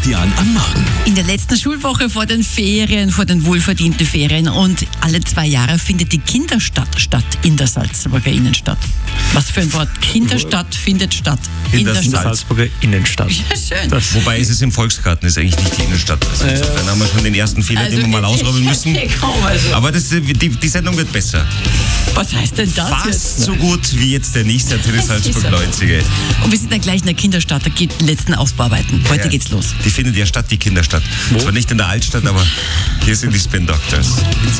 Christian am Morgen. In der letzten Schulwoche vor den Ferien, vor den wohlverdienten Ferien, und alle 2 Jahre findet die Kinderstadt statt in der Salzburger Innenstadt. Was für ein Wort. Kinderstadt findet statt. In der Salzburger Innenstadt. Ja, schön. Wobei es ist im Volksgarten, ist eigentlich nicht die Innenstadt. Also insofern haben wir schon den ersten Fehler, den wir mal ausräumen müssen. Aber die Sendung wird besser. Was heißt denn das Fast jetzt? so gut wie jetzt der nächste Antenne Salzburg 90er. Und wir sind dann gleich in der Kinderstadt, da geht die letzten Ausbauarbeiten. Heute geht's los. Die findet ja statt, die Kinderstadt. Zwar nicht in der Altstadt, aber hier sind die Spin Doctors.